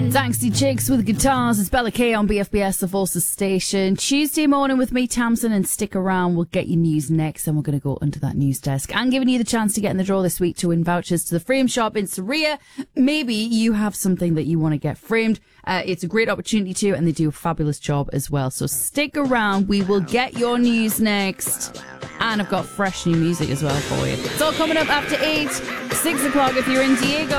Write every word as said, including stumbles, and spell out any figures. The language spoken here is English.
Angsty Chicks with guitars. It's Bella K on B F B S, the Forces station. Tuesday morning with me, Tamsin, and stick around. We'll get your news next, and we're going to go under that news desk. I'm giving you the chance to get in the draw this week to win vouchers to the frame shop in Saria. Maybe you have something that you want to get framed. Uh, it's a great opportunity to, and they do a fabulous job as well. So stick around. We will get your news next. And I've got fresh new music as well for you. It's all coming up after eight, six o'clock if you're in Diego.